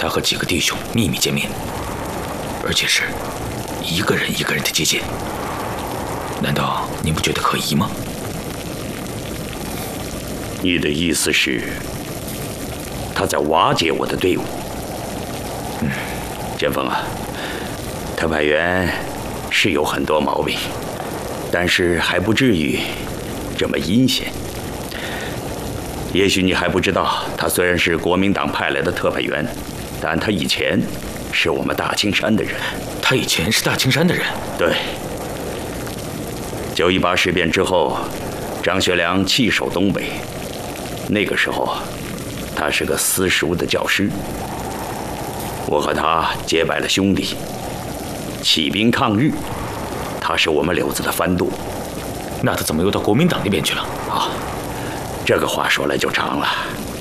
他和几个弟兄秘密见面，而且是一个人一个人的接见。难道您不觉得可疑吗？ 你的意思是，他在瓦解我的队伍？剑锋啊，特派员是有很多毛病，但是还不至于这么阴险。也许你还不知道，他虽然是国民党派来的特派员，但他以前是我们大青山的人。 他以前是大青山的人？ 对。9·18事变之后，张学良弃守东北，那个时候他是个私塾的教师。我和他结拜了兄弟，起兵抗日。他是我们柳子的藩舵。 那他怎么又到国民党那边去了？ 啊，这个话说来就长了。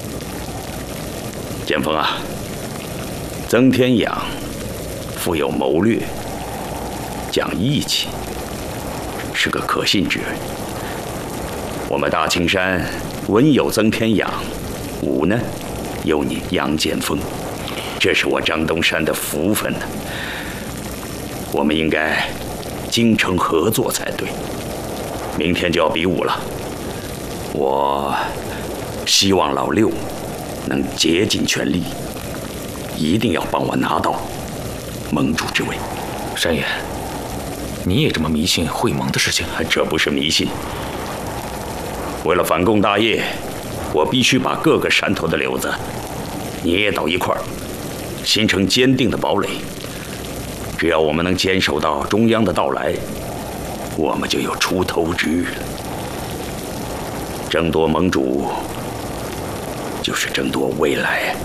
剑锋啊，曾天养富有谋略，讲义气，是个可信之人。我们大青山文有曾天养，武呢有你杨剑锋，这是我张东山的福分呢。我们应该精诚合作才对。明天就要比武了，我希望老六能竭尽全力，一定要帮我拿到盟主之位。 山野，你也这么迷信会盟的事情？ 这不是迷信。为了反共大业，我必须把各个山头的柳子捏到一块儿，形成坚定的堡垒。只要我们能坚守到中央的到来，我们就有出头之日了。争夺盟主，就是争夺未来。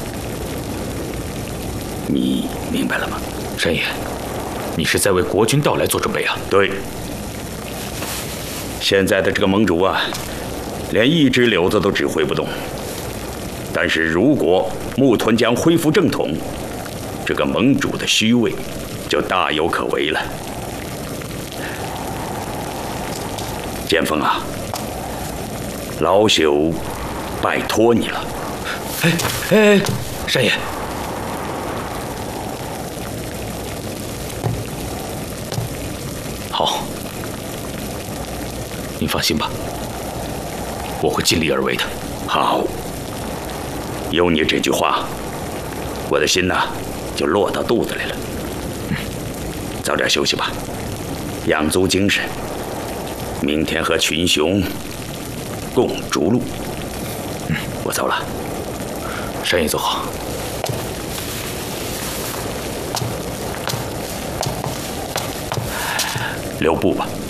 你明白了吗？ 山野，你是在为国军到来做准备啊？ 对。现在的这个盟主啊，连一只柳子都指挥不动。但是如果木屯将恢复正统，这个盟主的虚位就大有可为了。剑锋啊，老朽拜托你了。 哎，山野，好，你放心吧，我会尽力而为的。 好，有你这句话，我的心呐就落到肚子里了。早点休息吧，养足精神。明天和群雄共逐鹿。我走了。 山野走好。 留步吧。